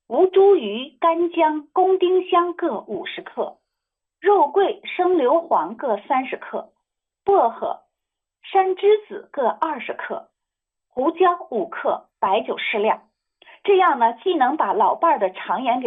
吴茱萸、干姜、公丁香各50克，肉桂、生硫磺各30克，薄荷、山栀子各20克，胡椒5克，白酒适量。这样呢，既能把老伴儿的肠炎给